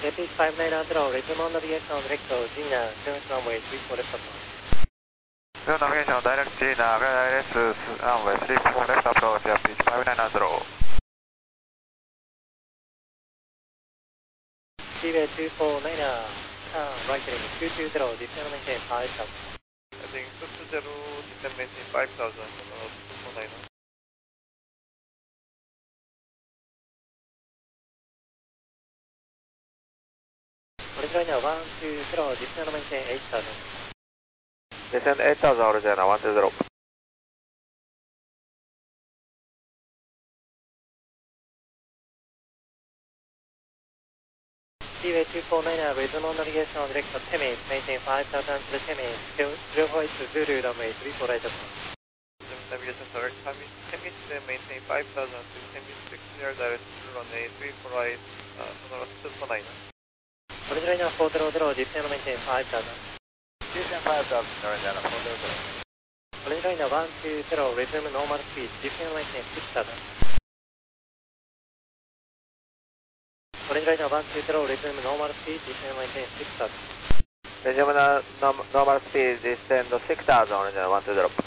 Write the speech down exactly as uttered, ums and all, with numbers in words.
J P five nine zero, resume on navigation direct to Gina, clearance runway three four left approach. Resume navigation direct Gina, clearance runway three four left approach, J P five nine zero. Seaway two four nine, turn right heading two two zero, descend maintain five thousand. Heading two two zero, descend maintain five thousand, two four nine. Origina one two zero, descend maintain eight thousand. Descend eight thousand, Origina one two zero. Seaway two four nine, resume on navigation direct to Temis, maintain five thousand to Temis, zero four eight Zulu runway three four right approach. Navigation direct Temis, Temis, maintain five thousand to Temis, six zero direct runway three four right, uh, two four nine. Origina four zero zero, descend maintain five thousand. Descend five thousand, Origina four zero zero. Origina one two zero, resume normal speed, descend maintain six thousand. Origina one two zero, resume normal speed, descend maintain six thousand. Resume normal speed, descend six thousand, Origina one two zero.